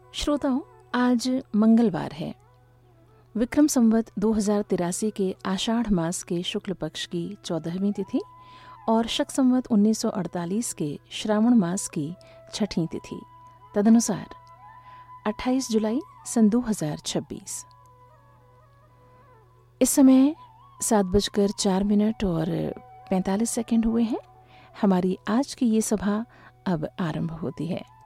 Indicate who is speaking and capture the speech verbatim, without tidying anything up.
Speaker 1: श्रोताओं, आज मंगलवार है। विक्रम संवत दो हजार तिरासी के आषाढ़ मास के शुक्ल पक्ष की चौदहवीं तिथि और शक संवत उन्नीस सौ अड़तालीस के श्रावण मास की छठी तिथि, तदनुसार अट्ठाईस जुलाई सन दो हजार छब्बीस। इस समय सात बजकर चार मिनट और पैंतालीस सेकंड हुए हैं। हमारी आज की ये सभा अब आरंभ होती है।